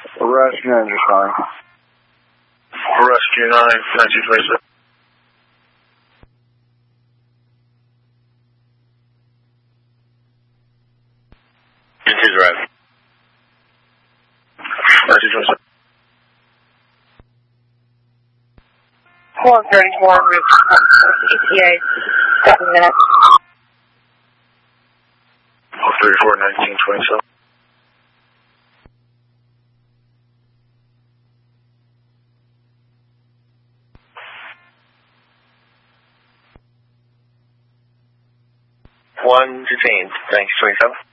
Arrest unit is fine. Arrest G9, 1927. His arrest. 1927. 431, reach ETA, 7 minutes. 434, 1927. One detained, 1927.